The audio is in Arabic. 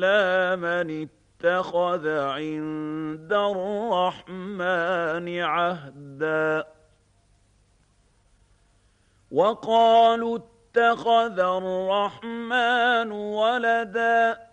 إلا من اتخذ عند الرحمن عهدا وقالوا اتخذ الرحمن ولدا